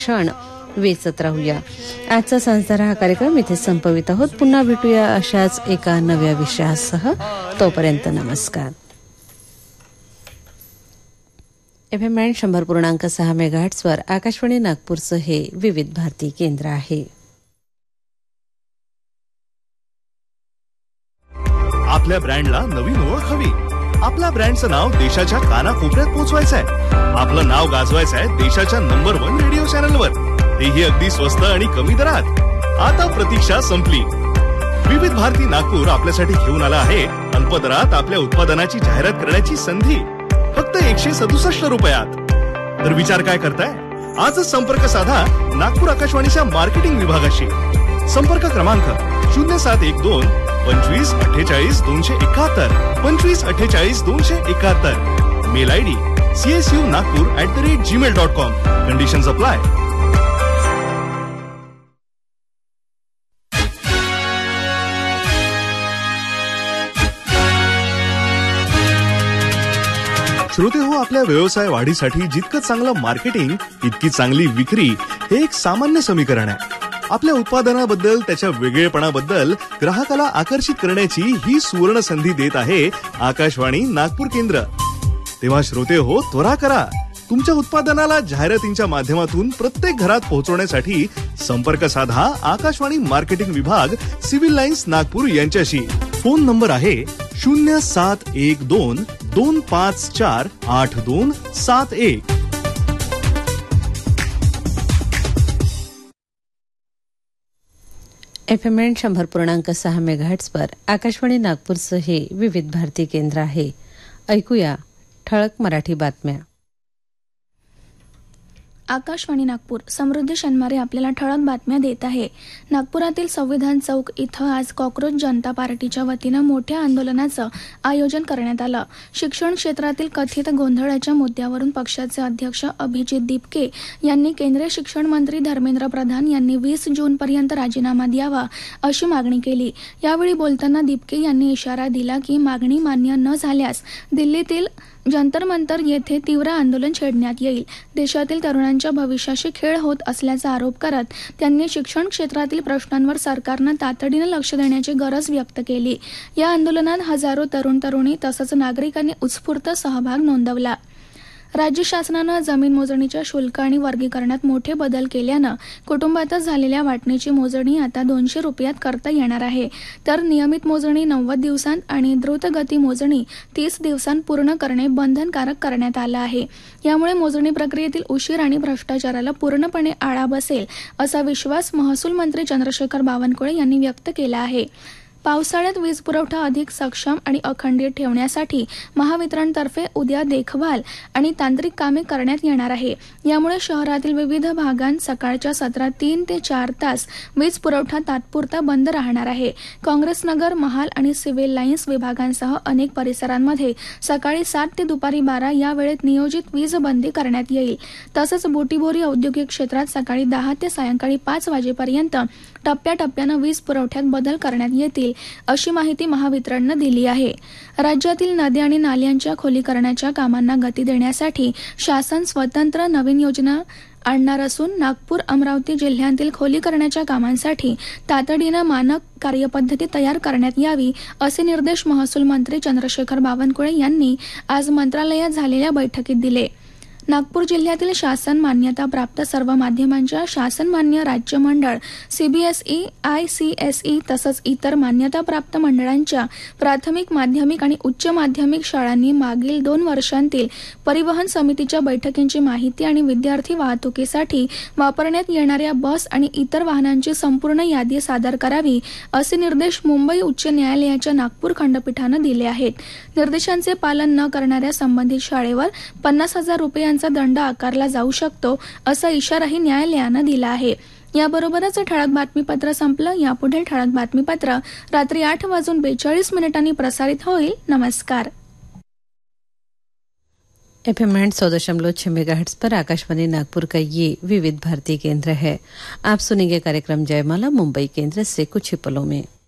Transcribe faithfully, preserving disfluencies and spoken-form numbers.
क्षण वेचत राहूया. आजचा संस्कार हा कार्यक्रम इथे संपवित आहोत. पुन्हा भेटूया अशाच एका नव्या विषयासह. तोपर्यंत नमस्कार. एफ एम बँड शंभर पूर्णांक सहा मेगाहर्ट्झवर आकाशवाणी नागपूरचं हे विविध भारती केंद्र आहे. आपल्या ब्रँडला नवीन ओळख हवी. आपल्या ब्रँडचं नाव देशाच्या कानाकोपऱ्यात पोहोचवायचंय. आपलं नाव गाजवायचंय देशाच्या नंबर वन रेडिओ चॅनलवर, तेही अगदी स्वस्त आणि कमी दरात. आता प्रतीक्षा संपली. विविध भारती नागपूर आपल्यासाठी घेऊन आला आहे अल्प दरात आपल्या उत्पादनाची जाहिरात करण्याची संधी, फक्त एकशे सदुसष्ट रुपयात. तर विचार काय करताय? आजच संपर्क साधा नागपूर आकाशवाणीच्या मार्केटिंग विभागाशी. संपर्क क्रमांक शून्य सात एक दोन पंचवीस अठ्ठेचाळीस दोनशे एकाहत्तर पंचवीस अठ्ठेचाळीस दोनशे एकाहत्तर. Mail I D C S U Nagpur at the rate Gmail dot com. Conditions apply. श्रोते हो, आपल्या व्यवसाय वाढीसाठी जितकं चांगलं मार्केटिंग तितकी चांगली विक्री हे एक सामान्य समीकरण आहे. आपल्या उत्पादनाबद्दल, त्याच्या वेगळेपणाबद्दल ग्राहकाला आकर्षित करण्याची ही सुवर्ण संधी देत आहे आकाशवाणी नागपूर केंद्र. तेव्हा श्रोते हो, त्वरा करा. तुमच्या उत्पादनाला जाहिरातींच्या माध्यमातून प्रत्येक घरात पोहोचवण्यासाठी संपर्क साधा आकाशवाणी मार्केटिंग विभाग, सिव्हिल लाईन्स नागपूर यांच्याशी. फोन नंबर आहे शून्य सात एक दोन दोन पाच चार आठ दोन सात एक. एफ एम एन शंभर पूर्णांक सहा मेगाहर्ट्झवर आकाशवाणी नागपूरचं हे विविध भारती केंद्र आहे. ऐकूया ठळक मराठी बातम्या. आकाशवाणी नागपूर. समृद्धी शनमारे आपल्याला ठळक बातम्या देत आहे. नागपुरातील संविधान चौक इथं आज कॉक्रोच जनता पार्टीच्या वतीनं मोठ्या आंदोलनाचं आयोजन करण्यात आलं. शिक्षण क्षेत्रातील कथित गोंधळाच्या मुद्द्यावरून पक्षाचे अध्यक्ष अभिजित दिपके यांनी केंद्रीय शिक्षण मंत्री धर्मेंद्र प्रधान यांनी वीस जूनपर्यंत राजीनामा द्यावा अशी मागणी केली. यावेळी बोलताना दिपके यांनी इशारा दिला की मागणी मान्य न झाल्यास दिल्लीतील जंतर मंतर येथे तीव्र आंदोलन छेडण्यात येईल. देशातील तरुणांच्या भविष्याशी खेळ होत असल्याचा आरोप करत त्यांनी शिक्षण क्षेत्रातील प्रश्नांवर सरकारनं तातडीनं लक्ष देण्याची गरज व्यक्त केली. या आंदोलनात हजारो तरुण तरुणी तसंच नागरिकांनी उत्स्फूर्त सहभाग नोंदवला. राज्य शासनानं जमीन मोजणीच्या शुल्क आणि वर्गीकरणात मोठे बदल केल्यानं कुटुंबातच झालेल्या वाटणीची मोजणी आता दोनशे रुपयात करता येणार आहे. तर नियमित मोजणी नव्वद दिवसांत आणि द्रुतगती मोजणी तीस दिवसांत पूर्ण करणे बंधनकारक करण्यात आलं आहे. यामुळे मोजणी प्रक्रियेतील उशीर आणि भ्रष्टाचाराला पूर्णपणे आळा बसेल असा विश्वास महसूल मंत्री चंद्रशेखर बावनकुळे यांनी व्यक्त केला आहे. पावसाळ्यात वीज पुरवठा अधिक सक्षम आणि अखंडित ठेवण्यासाठी महावितरणतर्फे उद्या देखभाल आणि तांत्रिक कामे करण्यात येणार आहे. यामुळे शहरातील विविध भागांत सकाळच्या सत्रात तीन ते चार तास वीज पुरवठा तात्पुरता बंद राहणार आहे. काँग्रेसनगर, महाल आणि सिव्हिल लाईन्स विभागांसह अनेक परिसरांमध्ये सकाळी सात ते दुपारी बारा या वेळेत नियोजित वीज बंदी करण्यात येईल. तसंच बुटीबोरी औद्योगिक क्षेत्रात सकाळी दहा ते सायंकाळी पाच वाजेपर्यंत टप्प्याटप्प्यानं वीज पुरवठ्यात बदल करण्यात येतील अशी माहिती महावितरणनं दिली आहे. राज्यातील नद्या आणि नाल्यांच्या खोलीकरणाच्या कामांना गती देण्यासाठी शासन स्वतंत्र नवीन योजना आणणार असून नागपूर, अमरावती जिल्ह्यांतील खोलीकरणाच्या कामांसाठी तातडीनं मानक कार्यपद्धती तयार करण्यात यावी असे निर्देश महसूल मंत्री चंद्रशेखर बावनकुळे यांनी आज मंत्रालयात झालेल्या बैठकीत दिले. नागपूर जिल्ह्यातील शासन मान्यता प्राप्त सर्व माध्यमांच्या शासन मान्य राज्य मंडळ, सीबीएसई, आयसीएसई तसंच इतर मान्यताप्राप्त मंडळांच्या प्राथमिक, माध्यमिक आणि उच्च माध्यमिक शाळांनी मागील दोन वर्षांतील परिवहन समितीच्या बैठकींची माहिती आणि विद्यार्थी वाहतुकीसाठी वापरण्यात येणाऱ्या बस आणि इतर वाहनांची संपूर्ण यादी सादर करावी असे निर्देश मुंबई उच्च न्यायालयाच्या नागपूर खंडपीठानं दिले आहेत. निर्देशांचे पालन न करणाऱ्या संबंधित शाळेवर पन्नास हजार रुपयांचा दंड आकारला जाऊ शकतो असा इशाराही न्यायालयानं दिला आहे. याबरोबरच ठळक बातमीपत्र संपलं. यापुढे ठळक बातमीपत्र रात्री आठ वाजून बेचाळीस मिनिटांनी प्रसारित होईल. नमस्कार. एफ एम एंड सौ दशमलव छह मेगाहर्ट्ज पर आकाशवाणी नागपुर का ये विविध भारती केंद्र है. आप सुनेंगे कार्यक्रम जयमाला मुंबई केंद्र से कुछ ही पलों में.